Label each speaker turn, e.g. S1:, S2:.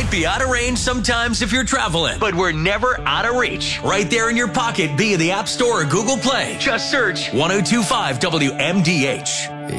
S1: might be out of range sometimes if you're traveling, but we're never out of reach. Right there in your pocket via the App Store or Google Play. Just search 1025 WMDH.